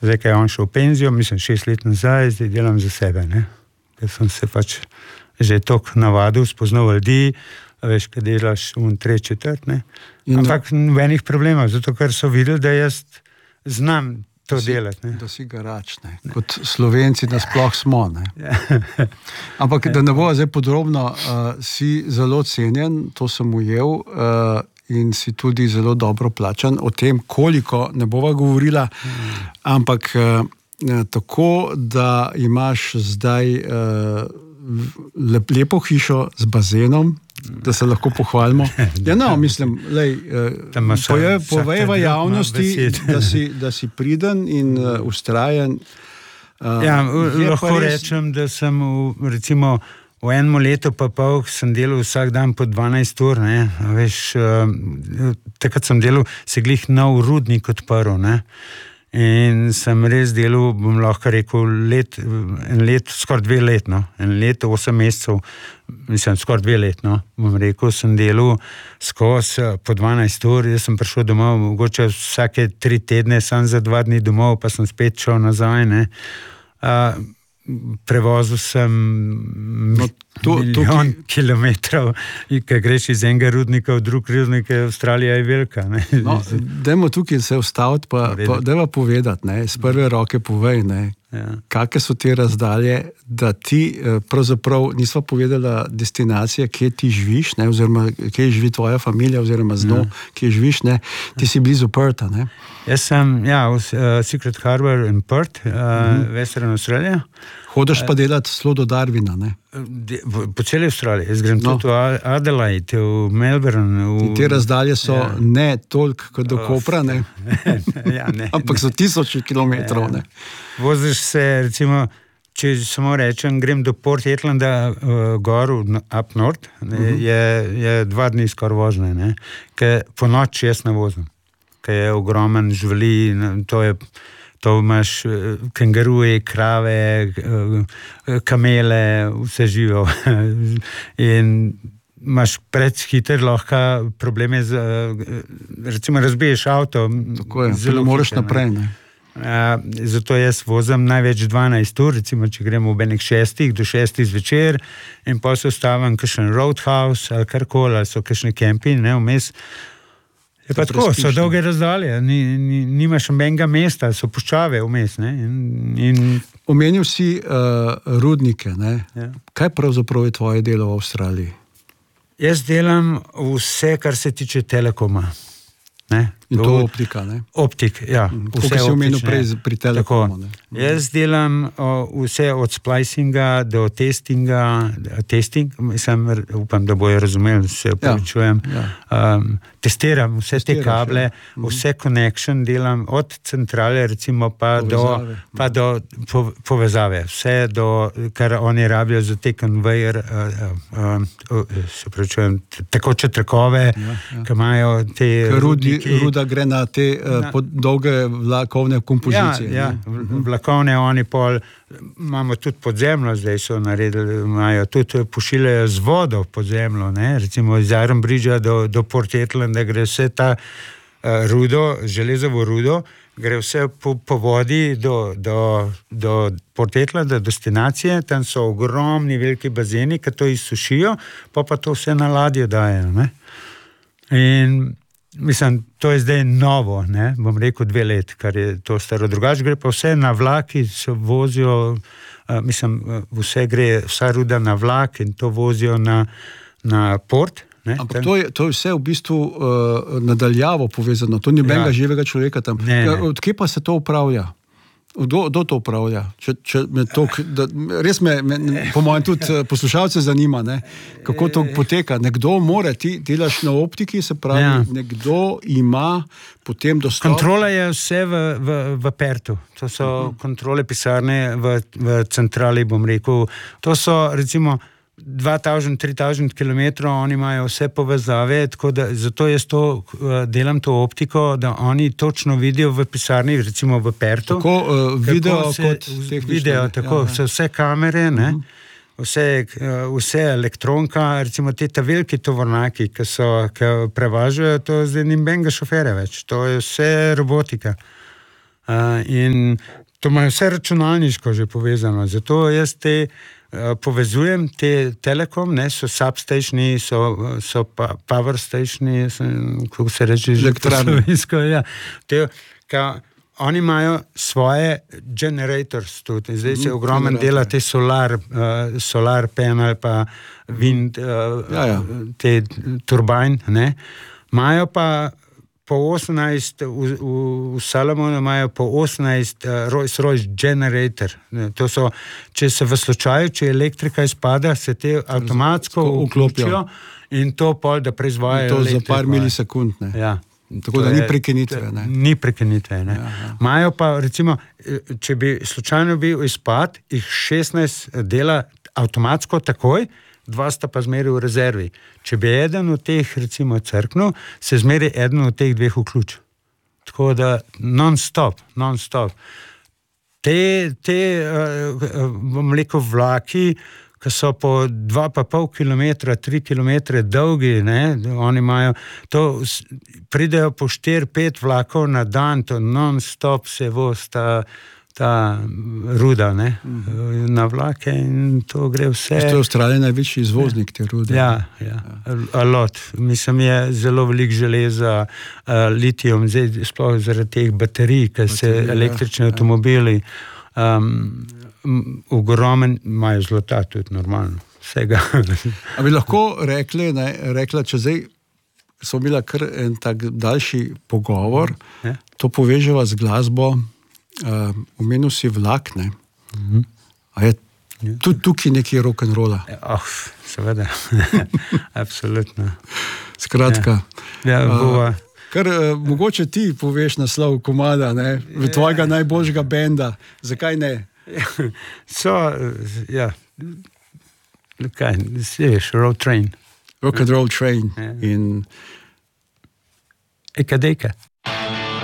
zdaj, ko je on šel v penzijo, mislim 6 let nazaj, zdaj delam za sebe, ne. Ker sem se pač že toliko navadil, spoznal ljudi, veš, kaj delaš v 3/4, ne. Ampak nobenih problemov, zato ker so videli, da jaz znam to delati, ne. Da si garač, ne. Kot Slovenci, da sploh smo, ne. Ampak, da ne bo zdaj podrobno, si zelo cenjen, to sem ujel, in si tudi zelo dobro plačan. O tem, koliko, ne bova govorila, ampak tako, da imaš zdaj lepo hišo z bazenom, da se lahko pohvalimo. Ja, no, mislim, lej, povejva javnosti, da si priden in vztrajen. Ja, lahko rečem, da sem recimo v enem letu pa pol sem delal vsak dan po 12 ur, ne, veš, takrat sem delal, se glih nov rudnik odprl, ne, in sem res delal, bom lahko rekel, en let, skoraj 2 let, no, en let, 8 mesecev, mislim, skoraj 2 let, no, bom rekel, sem delal skozi po 12 ur, jaz sem prišel domov, mogoče vsake 3 tedne, sam za 2 dni domov, pa sem spet šel nazaj, ne, prevozil sem milijon kilometrov, kaj greš iz enega rudnika v drug rudnik, Avstralija je velika, ne. No, dajmo tukaj se ustaviti, pa dajmo povedati, ne, z prve roke povej, ne, kakve so te razdalje, da ti pravzaprav nisva povedala destinacije, kje ti živiš, ne, oziroma kje živi tvoja familija, oziroma kje živiš, ne, ti si blizu Pertha, ne. Jaz sem, v Secret Harbour in Perth, Western Australia. Hodiš pa delati zelo do Darwina, ne? Po celi Avstraliji. Jaz grem tudi v Adelaide, v Melbourne. In te razdalje so ne toliko kot do Kopra, ne? Ja, ne. Ampak so 1000 kilometrov, ne? Voziš se, recimo, če samo rečem, grem do Port Hedlanda gor, up north, je 2 dni skoraj vožnje, ne? Ker po noči jaz ne vozim. Ker je ogromen živali, to imaš kenguruje, krave, kamele, vse živo. In imaš prehiter lahko probleme z, recimo razbiješ avto. Tako je, zelo moraš naprej, ne? Zato jaz vozim največ 12 ur, recimo, če gremo ob enih 6 do 6 zvečer in pa se ustavim kakšen roadhouse ali karkoli, ali so kakšne kempi, ne, vmes. Je pa tako, so dolge razdalje, nimaš nobenega mesta, so puščave vmes, ne. Omenil si rudnike, ne. Ja. Kaj pravzaprav je tvoje delo v Avstraliji? Jaz delam vse, kar se tiče telekoma. Ne? In to optika, ne? Optik, ja. Vse si omenil prej pri telekomu, ne? Jaz delam vse od splicinga do testing, mislim, upam, da bojo razumeli, se opravičujem. Testiram vse te kable, vse connection delam, od centrale recimo pa do povezave, vse do, kar oni rabijo za te konvejer, se opravičujem, tekoče trakove, ki imajo te ruda gre na te dolge vlakovne kompozicije. Ja, vlakovne oni pol, imamo tudi podzemljo, zdaj so naredili, imajo tudi pošiljajo z vodo podzemljo, ne, recimo iz Iron Bridgea do Port Hedlanda gre vse ta rudo, železovo rudo, gre vse po vodi do Port Hedlanda, destinacije, tam so ogromni veliki bazeni, ki to izsušijo, pa to vse na ladjo dajo, ne. In mislim, to je zdaj novo, ne, bom rekel 2 let, kar je to staro. Drugače gre pa vse na vlaki, se vozijo, mislim, vsa ruda na vlak in to vozijo na port. Ne, ampak to je vse v bistvu nadaljavo povezano, to ni benga živega človeka tam. Odkje pa se to upravlja? Kdo to upravlja? Res me po mojem tudi poslušalce zanima, ne? Kako to poteka. Nekdo mora, ti delaš na optiki, se pravi, nekdo ima potem dostop. Kontrola je vse v Perthu. To so kontrole pisarne v centrali, bom rekel. To so recimo 2000-3000 kilometrov, oni imajo vse povezave, tako da zato jaz delam to optiko, da oni točno vidijo v pisarni, recimo v Perthu. Tako video kot video, tako, vse kamere, ne, vse elektronka, recimo te veliki tovornaki, ki prevažajo, to zdaj ni benga šofere več, to je vse robotika. In to imajo vse računalniško že povezano. Zato jaz povezujem te telekom, ne, so substationi, so power stationi, kako se reče, že elektrovinsko. Ja. Oni imajo svoje generators tudi. Zdaj se ogromen dela te solar panel, pa wind, te turbine, ne. Imajo pa po 18, v Salomonu imajo po 18 Rolls-Royce generator. To so, če se v slučaju, če elektrika izpada, se te avtomatsko vključijo in to pol, da proizvajajo elektriko. To za par milisekund, ne. Ja. Tako da ni prekinitve, ne. Ni prekinitve, ne. Imajo pa, recimo, če bi slučajno bil izpad, jih 16 dela avtomatsko takoj, 2 sta pa zmeri v rezervi. Če bi eden od teh, recimo, crknil, se zmeri eden od teh 2 vključ. Tako da non-stop. Te bom rekel, vlaki, ki so po 2,5 kilometra, 3 kilometre dolgi, ne, oni imajo, to pridejo po 4-5 vlakov na dan, to non-stop se voz ta ruda, ne, na vlake in to gre vse. To je Avstralija največji izvoznik te rude. Ja. A lot. Mislim, je zelo veliko železa, litijum, zdaj sploh zaradi teh baterij, ker se električni avtomobili ogromen, imajo zlata tudi normalno. Vsega. A bi lahko rekla, če zdaj smo imeli kar en tak daljši pogovor, to poveževa z glasbo, omenil si vlak, ne? A je tudi tukaj nekaj rock'n'rolla? Seveda. Absolutno. Skratka. Bova. Kar mogoče ti poveš naslov komada, ne? Tvojega najboljšega benda. Zakaj ne? Kaj, veš, Road Train. Rock and Roll Train. In Ekadeka.